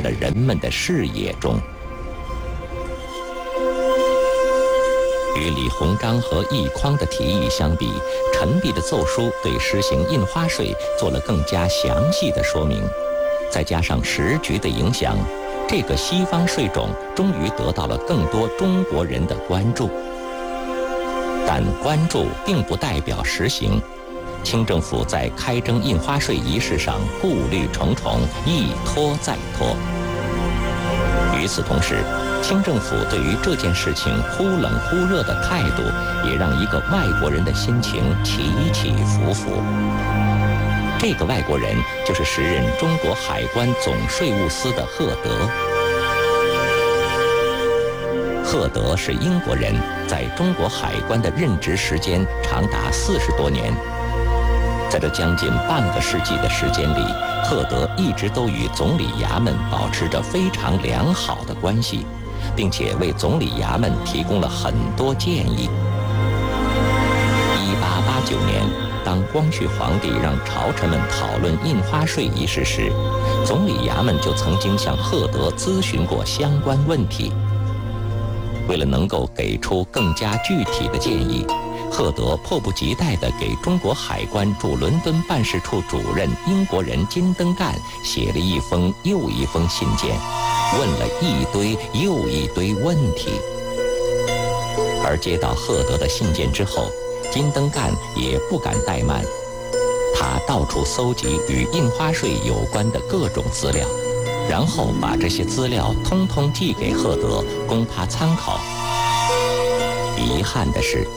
了人们的视野中。与李鸿章和奕匡的提议相比，陈璧的奏书对施行印花税做了更加详细的说明，再加上时局的影响，这个西方税种终于得到了更多中国人的关注。但关注并不代表实行，清政府在开征印花税仪式上顾虑重重，一拖再拖。与此同时，清政府对于这件事情忽冷忽热的态度，也让一个外国人的心情起起伏伏。这个外国人就是时任中国海关总税务司的赫德。赫德是英国人，在中国海关的任职时间长达40多年。在这将近半个世纪的时间里，赫德一直都与总理衙门保持着非常良好的关系，并且为总理衙门提供了很多建议。1889年，当光绪皇帝让朝臣们讨论印花税一事时，总理衙门就曾经向赫德咨询过相关问题。为了能够给出更加具体的建议，赫德迫不及待地给中国海关驻伦敦办事处主任英国人金登干写了一封又一封信件，问了一堆又一堆问题。而接到赫德的信件之后，金登干也不敢怠慢，他到处搜集与印花税有关的各种资料，然后把这些资料通通寄给赫德，供他参考。遗憾的是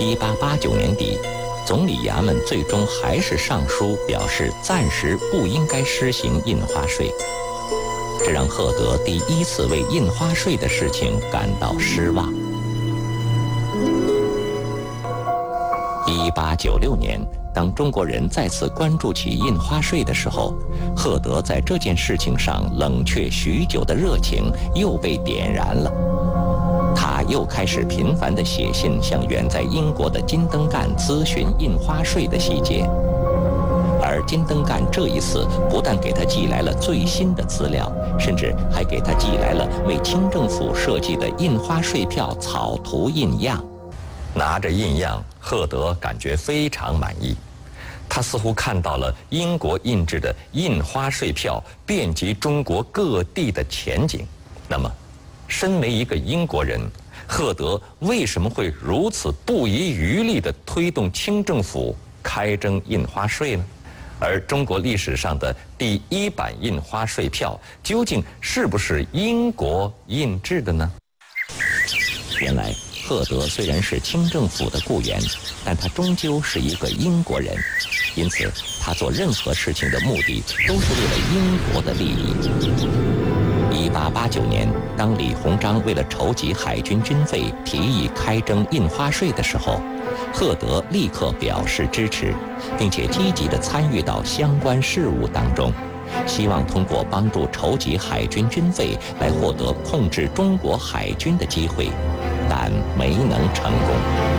，1889年底，总理衙门最终还是上书表示暂时不应该施行印花税，这让赫德第一次为印花税的事情感到失望。1896年，当中国人再次关注起印花税的时候，赫德在这件事情上冷却许久的热情又被点燃了。他又开始频繁地写信向远在英国的金登干咨询印花税的细节，而金登干这一次不但给他寄来了最新的资料，甚至还给他寄来了为清政府设计的印花税票草图印样。拿着印样，赫德感觉非常满意。他似乎看到了英国印制的印花税票遍及中国各地的前景。那么，身为一个英国人，赫德为什么会如此不遗余力地推动清政府开征印花税呢？而中国历史上的第一版印花税票究竟是不是英国印制的呢？原来，赫德虽然是清政府的雇员，但他终究是一个英国人，因此他做任何事情的目的都是为了英国的利益。1889年，当李鸿章为了筹集海军军费提议开征印花税的时候，赫德立刻表示支持，并且积极地参与到相关事务当中，希望通过帮助筹集海军军费来获得控制中国海军的机会，但没能成功。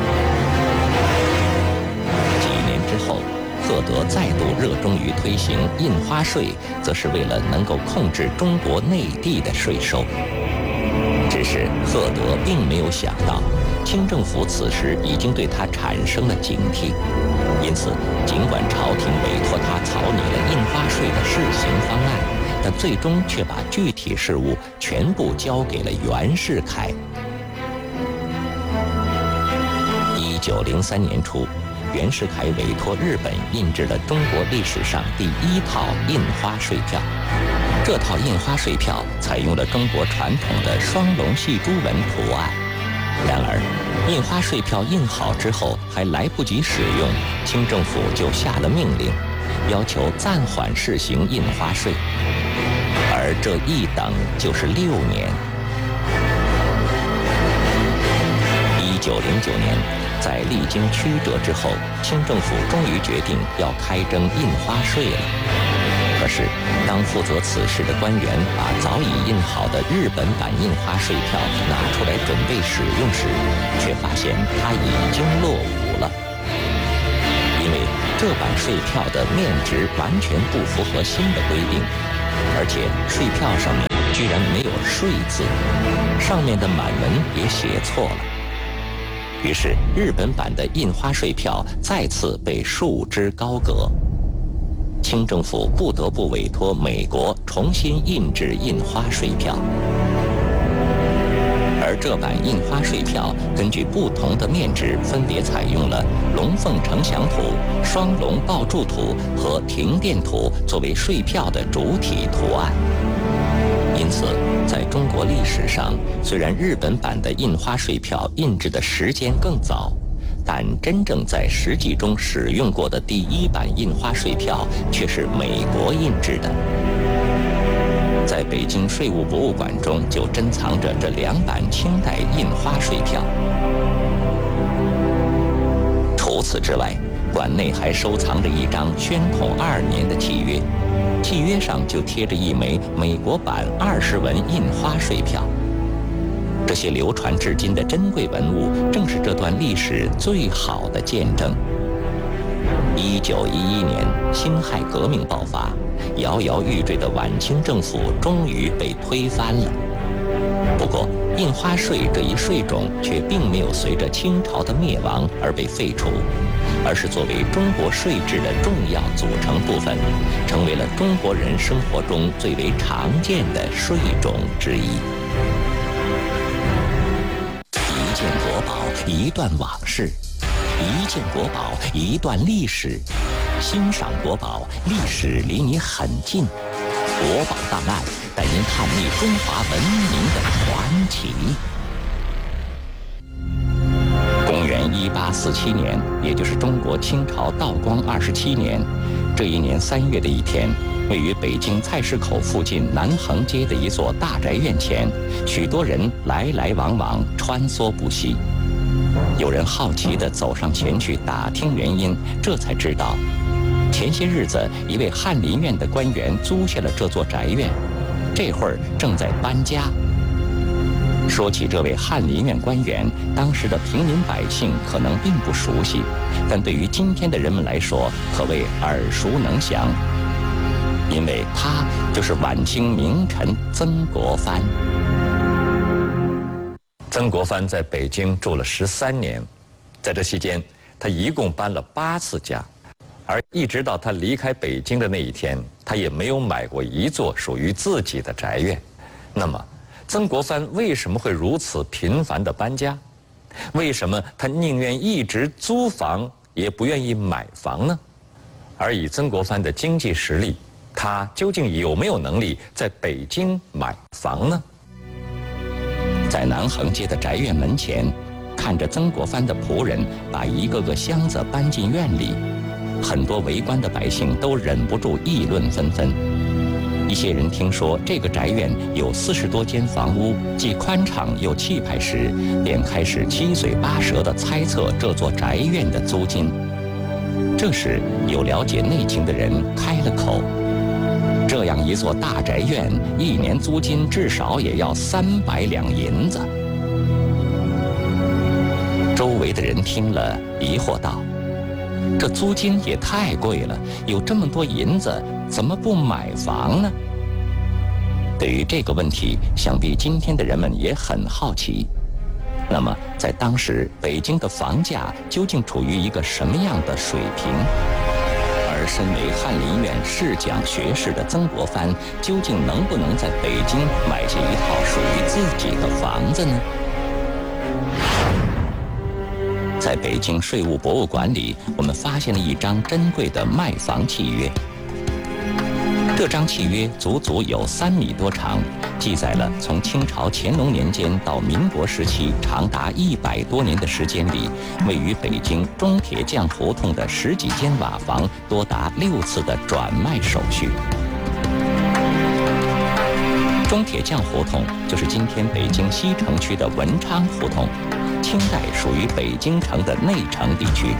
几年之后，赫德再度热衷于推行印花税，则是为了能够控制中国内地的税收。只是赫德并没有想到，清政府此时已经对他产生了警惕，因此尽管朝廷委托他草拟了印花税的试行方案，但最终却把具体事务全部交给了袁世凯。1903年初，袁世凯委托日本印制了中国历史上第一套印花税票。这套印花税票采用了中国传统的双龙戏珠纹图案。然而，印花税票印好之后还来不及使用，清政府就下了命令，要求暂缓试行印花税。而这一等就是6年。1909年，在历经曲折之后，清政府终于决定要开征印花税了。可是，当负责此事的官员把早已印好的日本版印花税票拿出来准备使用时，却发现它已经落伍了。因为这版税票的面值完全不符合新的规定，而且税票上面居然没有税字，上面的满文也写错了。于是日本版的印花税票再次被束之高阁，清政府不得不委托美国重新印制印花税票。而这版印花税票根据不同的面值，分别采用了龙凤呈祥图、双龙抱柱图和停电图作为税票的主体图案。因此，在中国历史上，虽然日本版的印花税票印制的时间更早，但真正在实际中使用过的第一版印花税票却是美国印制的。在北京税务博物馆中就珍藏着这2版清代印花税票。除此之外，馆内还收藏着一张宣统2年的契约，契约上就贴着一枚美国版20文印花税票。这些流传至今的珍贵文物，正是这段历史最好的见证。1911年，辛亥革命爆发，摇摇欲坠的晚清政府终于被推翻了。不过，印花税这一税种却并没有随着清朝的灭亡而被废除，而是作为中国税制的重要组成部分，成为了中国人生活中最为常见的税种之一。一件国宝，一段往事；一件国宝，一段历史。欣赏国宝，历史离你很近。国宝档案，带您探秘中华文明的传奇。公元1847年，也就是中国清朝道光27年，这一年3月的一天，位于北京菜市口附近南横街的一座大宅院前，许多人来来往往，穿梭不息。有人好奇地走上前去打听原因，这才知道，前些日子一位翰林院的官员租下了这座宅院，这会儿正在搬家。说起这位翰林院官员，当时的平民百姓可能并不熟悉，但对于今天的人们来说，可谓耳熟能详，因为他就是晚清名臣曾国藩。曾国藩在北京住了13年，在这期间，他一共搬了8次家，而一直到他离开北京的那一天，他也没有买过一座属于自己的宅院。那么，曾国藩为什么会如此频繁地搬家？为什么他宁愿一直租房，也不愿意买房呢？而以曾国藩的经济实力，他究竟有没有能力在北京买房呢？在南横街的宅院门前，看着曾国藩的仆人把一个个箱子搬进院里，很多围观的百姓都忍不住议论纷纷。一些人听说这个宅院有40多间房屋，既宽敞又气派时，便开始七嘴八舌地猜测这座宅院的租金。这时，有了解内情的人开了口：这样一座大宅院，1年租金至少也要300两银子。周围的人听了，疑惑道：这租金也太贵了，有这么多银子，怎么不买房呢？对于这个问题，想必今天的人们也很好奇。那么，在当时，北京的房价究竟处于一个什么样的水平？而身为翰林院侍讲学士的曾国藩，究竟能不能在北京买下一套属于自己的房子呢？在北京税务博物馆里，我们发现了一张珍贵的卖房契约。这张契约足足有3米多长，记载了从清朝乾隆年间到民国时期长达100多年的时间里，位于北京中铁匠胡同的10几间瓦房多达6次的转卖手续。中铁匠胡同就是今天北京西城区的文昌胡同，清代属于北京城的内城地区。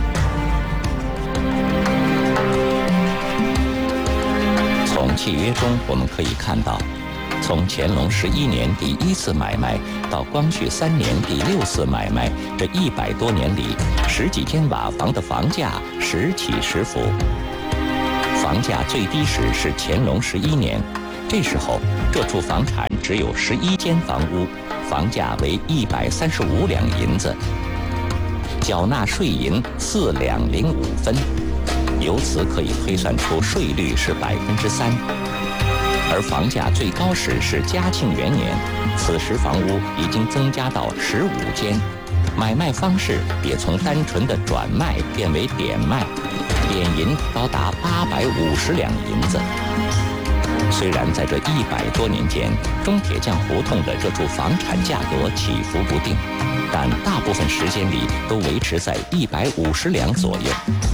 从契约中我们可以看到，从乾隆11年第1次买卖到光绪3年第6次买卖，这100多年里，10几间瓦房的房价时起时伏。房价最低时是乾隆11年，这时候这处房产只有11间房屋，房价为135两银子，缴纳税银4两05分，由此可以推算出税率是3%。而房价最高时是嘉庆元年，此时房屋已经增加到15间，买卖方式也从单纯的转卖变为点卖，点银高达850两银子。虽然在这100多年间，钟铁匠胡同的这处房产价格起伏不定，但大部分时间里都维持在150两左右。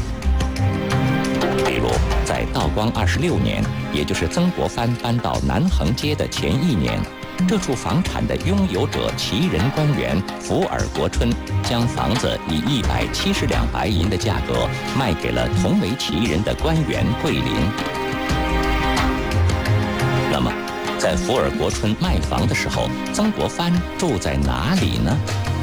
比如，在道光26年，也就是曾国藩搬到南横街的前1年，这处房产的拥有者旗人官员福尔国春将房子以170两白银的价格卖给了同为旗人的官员桂林。那么，在福尔国春卖房的时候，曾国藩住在哪里呢？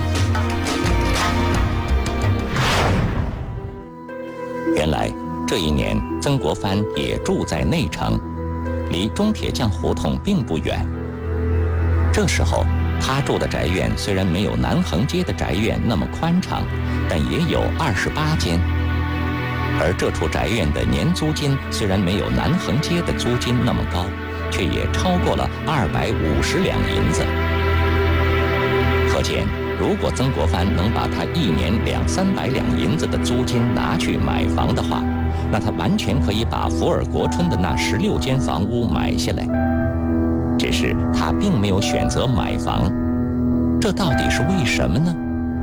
原来这一年，曾国藩也住在内城，离钟铁匠胡同并不远。这时候，他住的宅院虽然没有南横街的宅院那么宽敞，但也有28间。而这处宅院的年租金虽然没有南横街的租金那么高，却也超过了250两银子。可见，如果曾国藩能把他1年200-300两银子的租金拿去买房的话，那他完全可以把福尔国春的那16间房屋买下来。只是他并没有选择买房，这到底是为什么呢？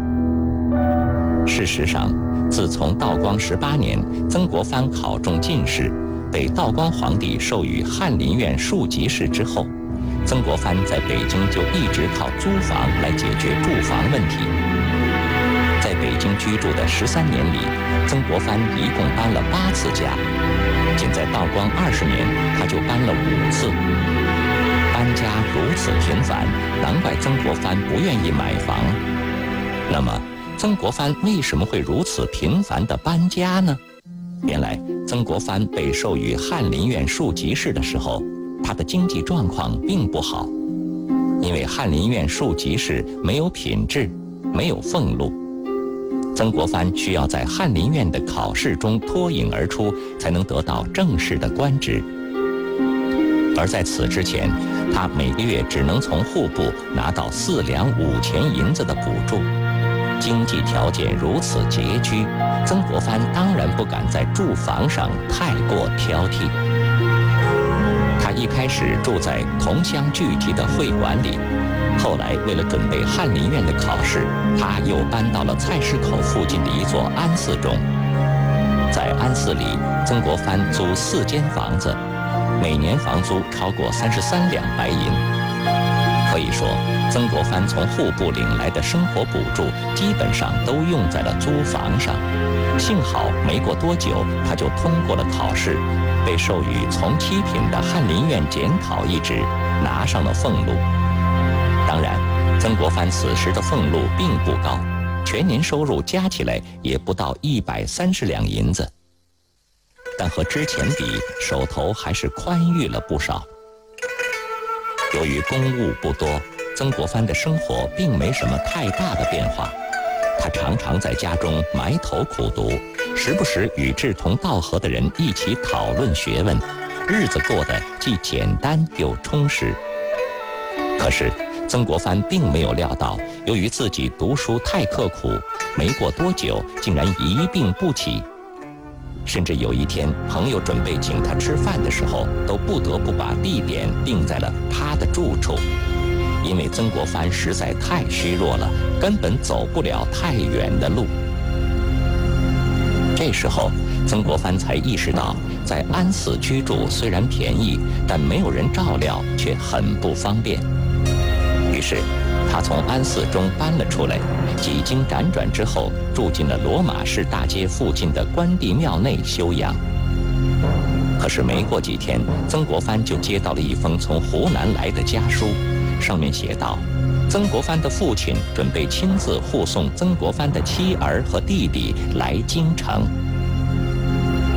事实上，自从道光18年曾国藩考中进士，被道光皇帝授予翰林院庶吉士之后，曾国藩在北京就一直靠租房来解决住房问题。在北京居住的13年里，曾国藩一共搬了8次家，仅在道光20年，他就搬了5次。搬家如此频繁，难怪曾国藩不愿意买房。那么，曾国藩为什么会如此频繁地搬家呢？原来，曾国藩被授予翰林院庶吉士的时候，他的经济状况并不好，因为翰林院庶吉士没有品质，没有俸禄。曾国藩需要在翰林院的考试中脱颖而出，才能得到正式的官职。而在此之前，他每个月只能从户部拿到4两5钱银子的补助，经济条件如此拮据，曾国藩当然不敢在住房上太过挑剔。他一开始住在同乡聚集的会馆里，后来为了准备翰林院的考试，他又搬到了菜市口附近的一座安寺中。在安寺里，曾国藩租4间房子，每年房租超过33两白银。可以说，曾国藩从户部领来的生活补助基本上都用在了租房上。幸好没过多久，他就通过了考试，被授予从7品的翰林院检讨一职，拿上了俸禄。当然，曾国藩此时的俸禄并不高，全年收入加起来也不到130两银子。但和之前比，手头还是宽裕了不少。由于公务不多，曾国藩的生活并没什么太大的变化。他常常在家中埋头苦读，时不时与志同道合的人一起讨论学问，日子过得既简单又充实。可是，曾国藩并没有料到，由于自己读书太刻苦，没过多久竟然一病不起。甚至有一天，朋友准备请他吃饭的时候，都不得不把地点定在了他的住处，因为曾国藩实在太虚弱了，根本走不了太远的路。这时候，曾国藩才意识到，在安寺居住虽然便宜，但没有人照料，却很不方便。于是，他从安寺中搬了出来，几经辗转之后，住进了罗马市大街附近的关帝庙内休养。可是没过几天，曾国藩就接到了一封从湖南来的家书，上面写道：曾国藩的父亲准备亲自护送曾国藩的妻儿和弟弟来京城。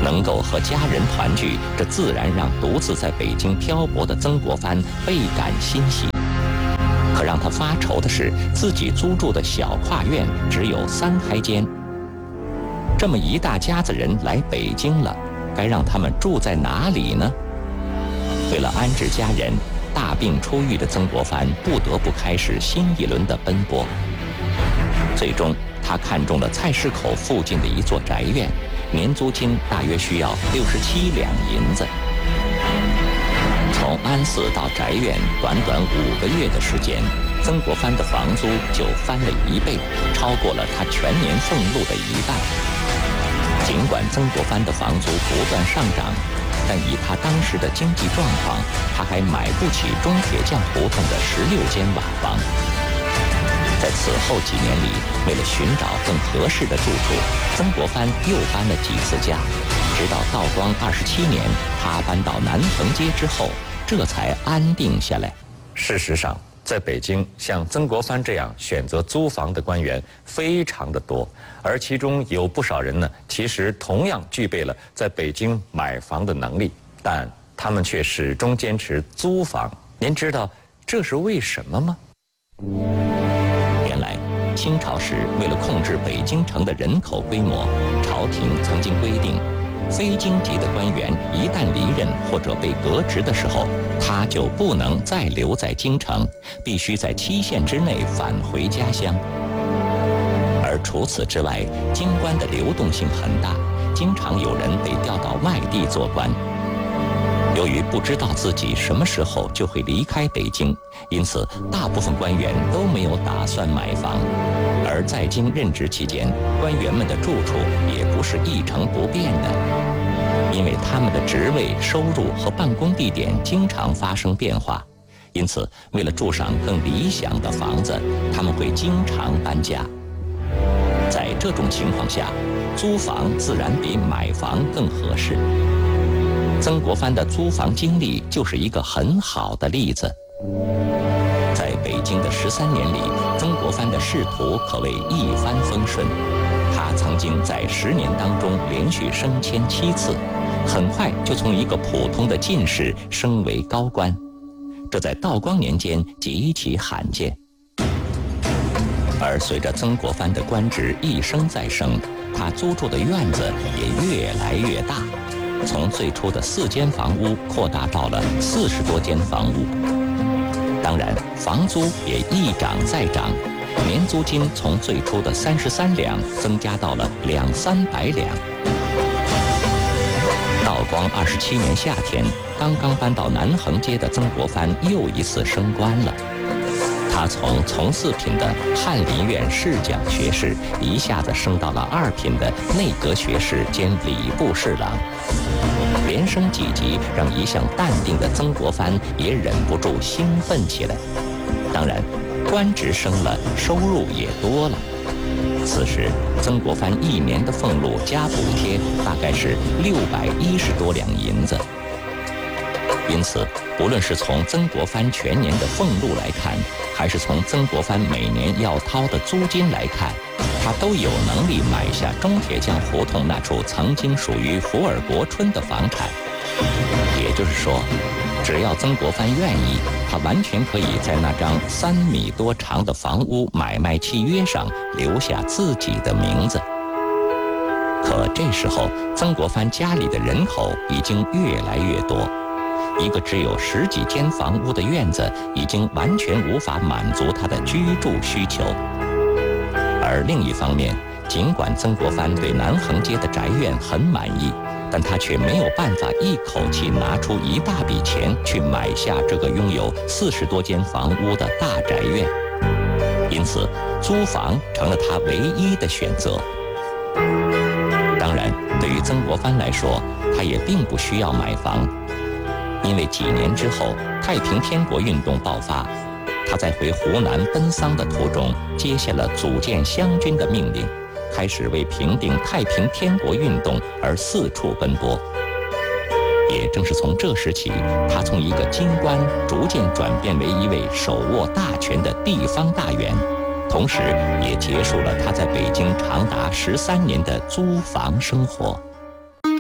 能够和家人团聚，这自然让独自在北京漂泊的曾国藩倍感欣喜。可让他发愁的是，自己租住的小跨院只有3开间。这么一大家子人来北京了，该让他们住在哪里呢？为了安置家人，大病初愈的曾国藩不得不开始新一轮的奔波。最终，他看中了菜市口附近的一座宅院，年租金大约需要67两银子。从安寺到宅院，短短5个月的时间，曾国藩的房租就翻了1倍，超过了他全年俸禄的1半。尽管曾国藩的房租不断上涨，但以他当时的经济状况，他还买不起中铁匠胡同的16间瓦房。在此后几年里，为了寻找更合适的住处，曾国藩又搬了几次家，直到道光27年，他搬到南横街之后，这才安定下来。事实上，在北京，像曾国藩这样选择租房的官员非常的多，而其中有不少人呢，其实同样具备了在北京买房的能力，但他们却始终坚持租房。您知道这是为什么吗？原来，清朝时为了控制北京城的人口规模，朝廷曾经规定，非京籍的官员一旦离任或者被革职的时候，他就不能再留在京城，必须在期限之内返回家乡。而除此之外，京官的流动性很大，经常有人被调到外地做官。由于不知道自己什么时候就会离开北京，因此大部分官员都没有打算买房。而在京任职期间，官员们的住处也不是一成不变的，因为他们的职位、收入和办公地点经常发生变化，因此为了住上更理想的房子，他们会经常搬家。在这种情况下，租房自然比买房更合适。曾国藩的租房经历就是一个很好的例子。在北京的13年里，曾国藩的仕途可谓一帆风顺。他曾经在10年当中连续升迁7次，很快就从一个普通的进士升为高官，这在道光年间极其罕见。而随着曾国藩的官职一升再升，他租住的院子也越来越大，从最初的4间房屋扩大到了40多间房屋。当然，房租也一涨再涨，年租金从最初的33两增加到了200-300两。道光27年夏天，刚刚搬到南横街的曾国藩又一次升官了。他从4品的翰林院侍讲学士一下子升到了2品的内阁学士兼礼部侍郎，连升几级，让一向淡定的曾国藩也忍不住兴奋起来。当然，官职升了，收入也多了。此时，曾国藩一年的俸禄加补贴大概是610多两银子。因此，不论是从曾国藩全年的俸禄来看，还是从曾国藩每年要掏的租金来看，他都有能力买下中铁匠胡同那处曾经属于福尔国春的房产。也就是说，只要曾国藩愿意，他完全可以在那张3米多长的房屋买卖契约上留下自己的名字。可这时候，曾国藩家里的人口已经越来越多，一个只有10几间房屋的院子已经完全无法满足他的居住需求。而另一方面，尽管曾国藩对南横街的宅院很满意，但他却没有办法一口气拿出一大笔钱去买下这个拥有40多间房屋的大宅院，因此租房成了他唯一的选择。当然，对于曾国藩来说，他也并不需要买房，因为几年之后，太平天国运动爆发，他在回湖南奔丧的途中，接下了组建湘军的命令，开始为平定太平天国运动而四处奔波。也正是从这时起，他从一个京官逐渐转变为一位手握大权的地方大员，同时也结束了他在北京长达13年的租房生活。